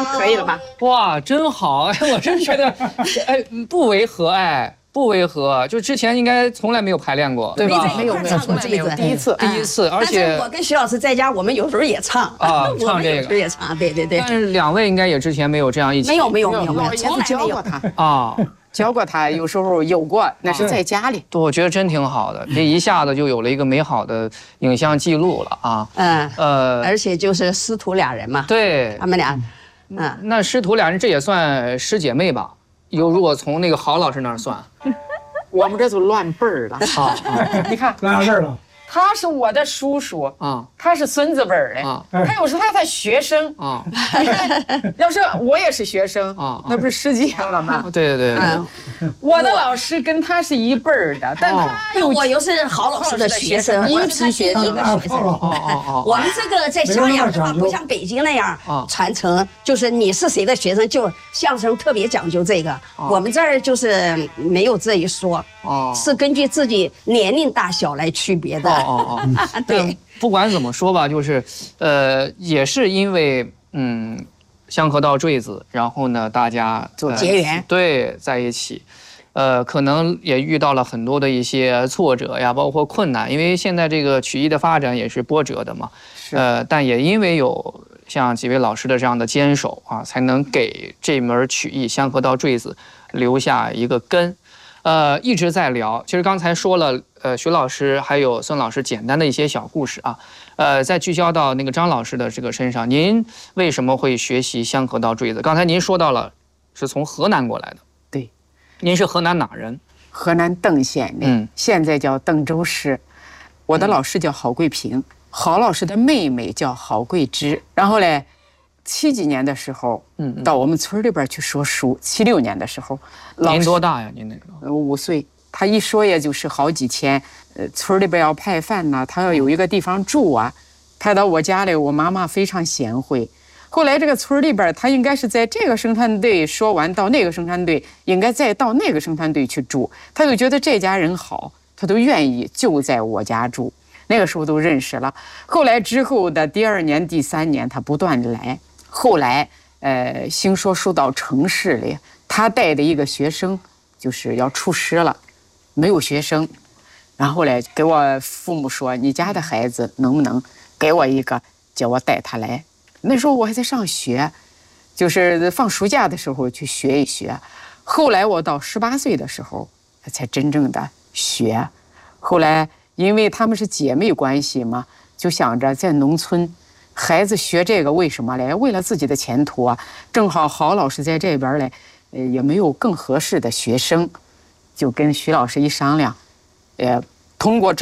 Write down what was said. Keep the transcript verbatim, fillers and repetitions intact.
可以了吗？ 哇，真好！哎，我真觉得，哎，不违和，哎，不违和。就之前应该从来没有排练过，对吧？ 没有没有，从这个第一次， 第一次，而且我跟徐老师在家，我们有时候也唱啊，唱这个， 有时候也唱，对对对。 但是两位应该也之前没有这样一起， 没有没有没有， 老爷子教过他啊。 教过他，有时候有过，那是在家里。 我觉得真挺好的，这一下子就有了一个美好的影像记录了啊。 嗯呃，而且就是师徒俩人嘛， 对， 他们俩，嗯， 那师徒俩人这也算师姐妹吧？有如果从那个郝老师那儿算， 我们这就乱辈儿了。 啊， 你看乱辈儿了。 他是我的叔叔啊，他是孙子辈儿的啊，他又是他的学生啊。要是我也是学生啊，那不是失敬了吗？ 对对对， 我的老师跟他是一辈儿的，但他又我又是郝老师的学生， 一批学生的学生。哦哦哦，我们这个在襄阳的话，不像北京那样传承，就是你是谁的学生，就相声特别讲究这个。我们这儿就是没有这一说，是根据自己年龄大小来区别的。 哦哦，对，不管怎么说吧，就是，呃，也是因为嗯，香河道坠子，然后呢，大家做结缘， 对，在一起，呃，可能也遇到了很多的一些挫折呀，包括困难，因为现在这个曲艺的发展也是波折的嘛，呃，但也因为有像几位老师的这样的坚守啊，才能给这门曲艺香河道坠子留下一个根。呃，一直在聊。其实刚才说了，呃，徐老师还有孙老师简单的一些小故事啊，呃，再聚焦到那个张老师的这个身上，您为什么会学习香河道坠子？刚才您说到了，是从河南过来的。 对， 您是河南哪人？ 河南邓县的，嗯，现在叫邓州市。我的老师叫郝桂平，郝老师的妹妹叫郝桂芝。然后嘞，七几年的时候，嗯，到我们村里边去说书。七六年的时候， 您多大呀？您那个？ 五岁。他一说也就是好几千。呃，村里边要派饭呐，他要有一个地方住啊。派到我家里，我妈妈非常贤惠。后来这个村里边，他应该是在这个生产队说完，到那个生产队，应该再到那个生产队去住。他就觉得这家人好，他都愿意就在我家住。那个时候都认识了。后来之后的第二年、第三年，他不断的来。后来，呃，兴说书到城市里，他带的一个学生就是要出师了，没有学生，然后嘞，给我父母说，你家的孩子能不能给我一个，叫我带他来。那时候我还在上学，就是放暑假的时候去学一学。后来我到十八岁的时候，才真正的学。后来因为他们是姐妹关系嘛，就想着在农村。孩子学这个为什么嘞？为了自己的前途啊！正好郝老师在这边嘞，呃，也没有更合适的学生，就跟徐老师一商量，呃，通过这。